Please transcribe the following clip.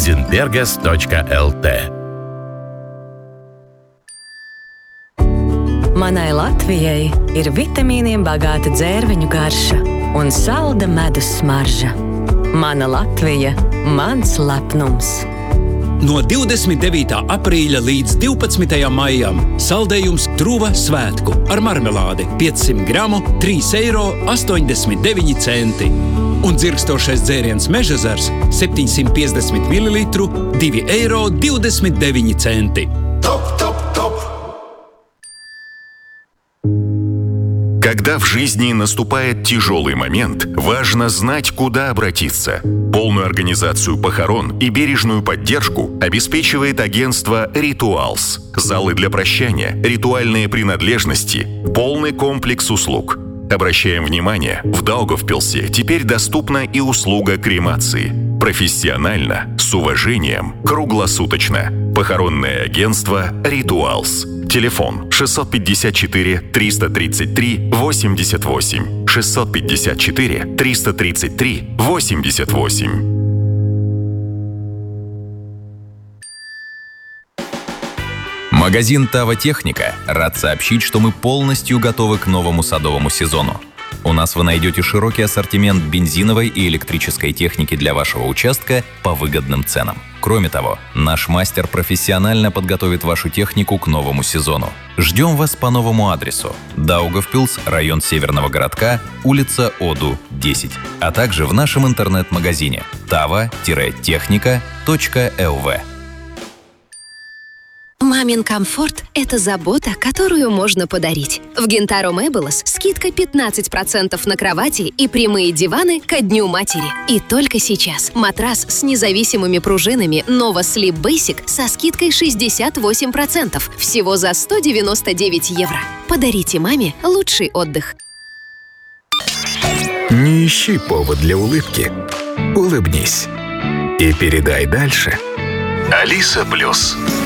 zinpergas.lt. Manai Latvijai ir vitamīniem bagāta dzērveņu garša un salda medus smarža. Mana Latvija, mans lepnums. No 29. aprīļa līdz 12. maijam saldējums Truva svētku ar marmelādi 500 gramu 3,89 eiro. Un dzirkstošais dzēriens Mežezars 750 ml 2,29 eiro. Top, top, топ! Когда в жизни наступает тяжелый момент, важно знать, куда обратиться. Полную организацию похорон и бережную поддержку обеспечивает агентство «Ритуалс». Залы для прощания, ритуальные принадлежности, полный комплекс услуг. Обращаем внимание, в Даугавпилсе теперь доступна и услуга кремации. Профессионально, с уважением, круглосуточно. Похоронное агентство «Ритуалс». Телефон 654-333-88. 654-333-88. Магазин «Тава Техника» рад сообщить, что мы полностью готовы к новому садовому сезону. У нас вы найдете широкий ассортимент бензиновой и электрической техники для вашего участка по выгодным ценам. Кроме того, наш мастер профессионально подготовит вашу технику к новому сезону. Ждем вас по новому адресу: Даугавпилс, район Северного городка, улица Оду, 10, а также в нашем интернет-магазине tava-техника.lv. Мамин комфорт – это забота, которую можно подарить. В Гентаро Мебелос скидка 15% на кровати и прямые диваны ко Дню матери. И только сейчас матрас с независимыми пружинами Nova Sleep Basic со скидкой 68%. Всего за 199 евро. Подарите маме лучший отдых. Не ищи повод для улыбки. Улыбнись. И передай дальше. Алиса Плюс.